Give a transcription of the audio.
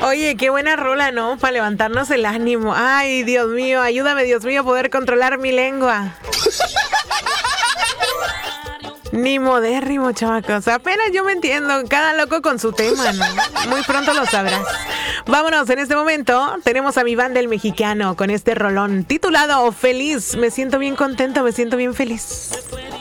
Oye, qué buena rola, ¿no? Para levantarnos el ánimo. Ay, Dios mío, ayúdame, Dios mío, a poder controlar mi lengua. Ni modérrimo, chamacos. Apenas yo me entiendo. Cada loco con su tema, ¿no? Muy pronto lo sabrás. Vámonos, en este momento tenemos a mi banda El Mexicano con este rolón titulado Feliz. Me siento bien contento, me siento bien feliz.